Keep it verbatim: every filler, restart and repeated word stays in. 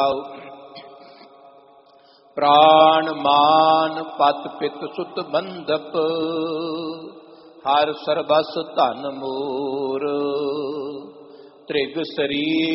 ਪ੍ਰਾਣ ਮਾਨ ਪਤ ਪਿਤ ਸੁਤ ਬੰਧਪ, ਹਰ ਸਰਬਸ ਧਨ ਮੋਰ। ਤ੍ਰਿਗ ਸਰੀਰ